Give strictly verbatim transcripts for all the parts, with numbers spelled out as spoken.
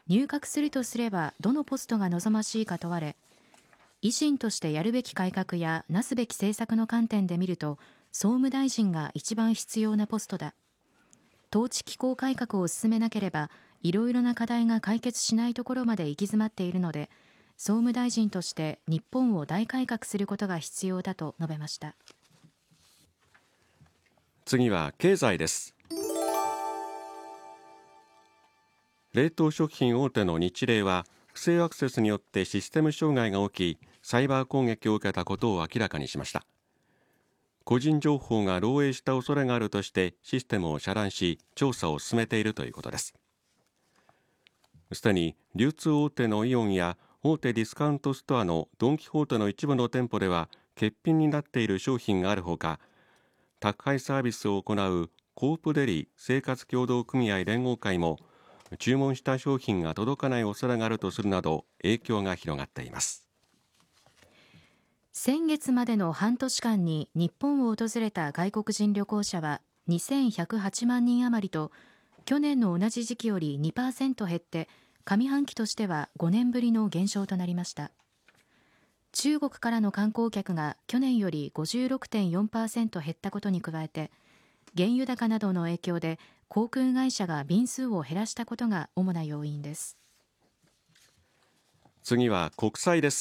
入閣するとすればどのポストが望ましいか問われ、維新としてやるべき改革やなすべき政策の観点で見ると、総務大臣が一番必要なポストだ。統治機構改革を進めなければ、いろいろな課題が解決しないところまで行き詰まっているので、総務大臣として日本を大改革することが必要だと述べました。 次は経済です。冷凍食品大手の日例は、不正アクセスによってシステム障害が起き、サイバー攻撃を受けたことを明らかにしました。個人情報が漏洩した恐れがあるとしてシステムを遮断し、調査を進めているということです。すでに流通大手のイオンや大手ディスカウントストアのドン・キホーテの一部の店舗では欠品になっている商品があるほか、宅配サービスを行うコープデリ生活協同組合連合会も、注文した商品が届かない恐れがあるとするなど、影響が広がっています。 先月までの半年間に日本を訪れた外国人旅行者はにせんひゃくはちまんにん余りと、去年の同じ時期より にパーセント 減って、上半期としてはごねんぶりの減少となりました。中国からの観光客が去年より ごじゅうろくてんよんパーセント 減ったことに加えて、原油高などの影響で航空会社が便数を減らしたことが主な要因です。 次は国際です。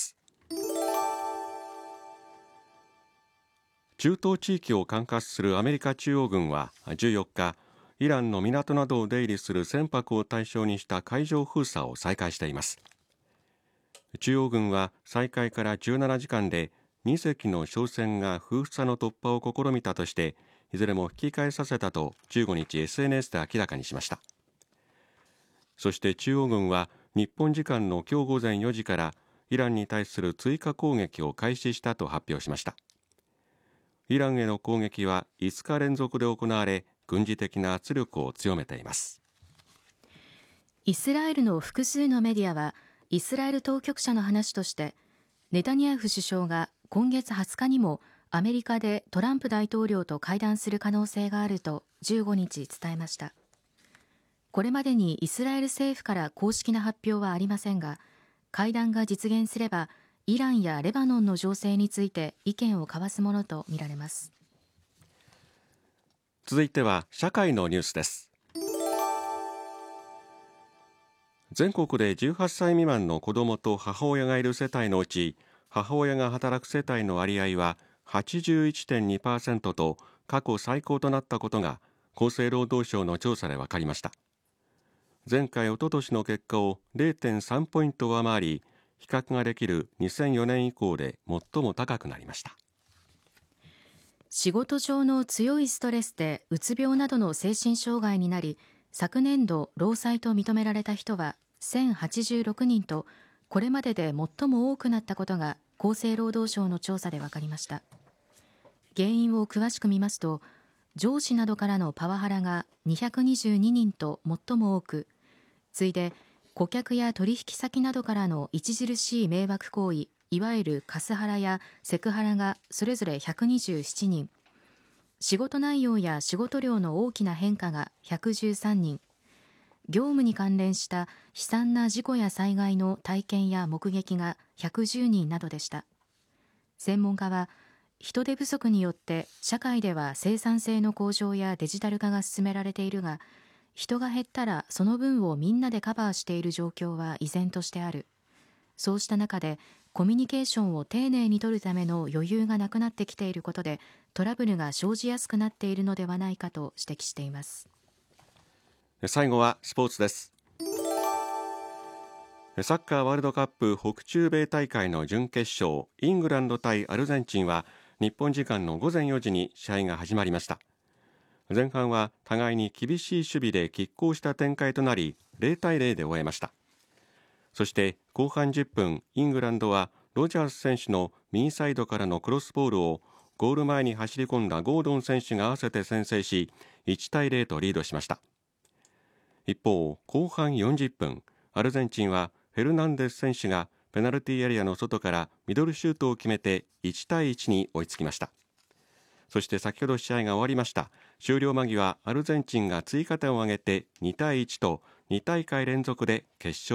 中東地域を管轄するアメリカ中央軍はじゅうよっか、イランの港などを出入りする船舶を対象にした海上封鎖を再開しています。中央軍は再開からじゅうななじかんでにせきの商船が封鎖の突破を試みたとして、いずれも引き返させたとじゅうごにち エスエヌエス で明らかにしました。そして中央軍は日本時間の今日午前よじからイランに対する追加攻撃を開始したと発表しました。イランへの攻撃はいつか連続で行われ、軍事的な圧力を強めています。 イスラエルの複数のメディアは、イスラエル当局者の話として、ネタニヤフ首相が今月はつかにもアメリカでトランプ大統領と会談する可能性があるとじゅうごにち伝えました。これまでにイスラエル政府から公式な発表はありませんが、会談が実現すればイランやレバノンの情勢について意見を交わすものとみられます。 続いては社会のニュースです。全国でじゅうはっさい未満の子どもと母親がいる世帯のうち、母親が働く世帯の割合は はちじゅういってんにパーセント と過去最高となったことが厚生労働省の調査で分かりました。前回おととしの結果を れいてんさん ポイント上回り、比較ができるにせんよねん以降で最も高くなりました。 仕事上の強いストレスでうつ病などの精神障害になり、昨年度労災と認められた人はせんはちじゅうろくにんと、これまでで最も多くなったことが厚生労働省の調査で分かりました。原因を詳しく見ますと、上司などからのパワハラがにひゃくにじゅうににんと最も多く、次いで顧客や取引先などからの著しい迷惑行為、いわゆるカスハラやセクハラがそれぞれひゃくにじゅうななにん、仕事内容や仕事量の大きな変化がひゃくじゅうさんにん、業務に関連した悲惨な事故や災害の体験や目撃がひゃくじゅうにんなどでした。専門家は、人手不足によって社会では生産性の向上やデジタル化が進められているが、人が減ったらその分をみんなでカバーしている状況は依然としてある。そうした中でコミュニケーションを丁寧に取るための余裕がなくなってきていることで、トラブルが生じやすくなっているのではないかと指摘しています。 最後はスポーツです。サッカーワールドカップ北中米大会の準決勝、イングランド対アルゼンチンは日本時間のごぜんよじに試合が始まりました。前半は互いに厳しい守備で拮抗した展開となり、ゼロたいゼロで終えました。そして後半じゅっぷん、イングランドはロジャース選手の右サイドからのクロスボールをゴール前に走り込んだゴードン選手が合わせて先制し、いちたいゼロとリードしました。一方、後半よんじゅっぷん、アルゼンチンはフェルナンデス選手がペナルティーエリアの外からミドルシュートを決めていちたいいちに追いつきました。そして先ほど試合が終わりました。終了間際、アルゼンチンが追加点を挙げてにたいいちとに大会連続で決勝